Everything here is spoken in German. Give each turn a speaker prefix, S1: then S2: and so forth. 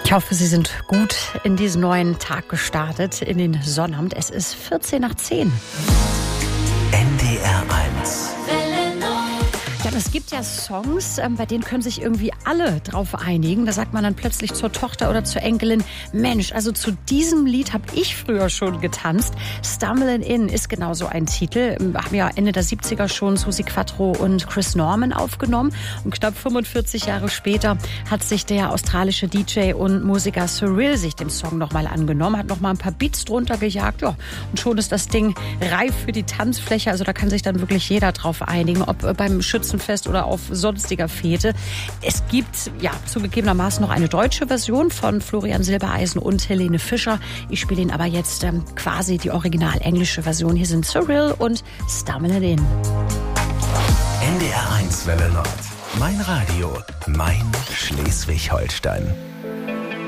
S1: Ich hoffe, Sie sind gut in diesen neuen Tag gestartet, in den Sonnabend. Es ist 10:14.
S2: NDR 1.
S1: Ja, es gibt ja Songs, bei denen können sich irgendwie alle drauf einigen. Da sagt man dann plötzlich zur Tochter oder zur Enkelin, Mensch, also zu diesem Lied habe ich früher schon getanzt. Stumbling In ist genau so ein Titel. Haben ja Ende der 70er schon Suzi Quatro und Chris Norman aufgenommen. Und knapp 45 Jahre später hat sich der australische DJ und Musiker Surreal sich dem Song nochmal angenommen, hat nochmal ein paar Beats drunter gejagt. Ja, und schon ist das Ding reif für die Tanzfläche. Also da kann sich dann wirklich jeder drauf einigen, ob beim Schützenfest oder auf sonstiger Fete. Es gibt ja zugegebenermaßen noch eine deutsche Version von Florian Silbereisen und Helene Fischer. Ich spiele Ihnen aber jetzt quasi die original englische Version. Hier sind Surreal und Stumbling In.
S2: NDR 1 Welle Nord. Mein Radio, mein Schleswig-Holstein.